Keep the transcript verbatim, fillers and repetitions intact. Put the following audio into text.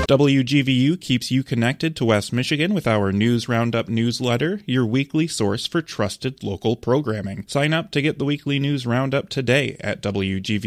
W G V U keeps you connected to West Michigan with our News Roundup newsletter, your weekly source for trusted local programming. Sign up to get the weekly News Roundup today at W G V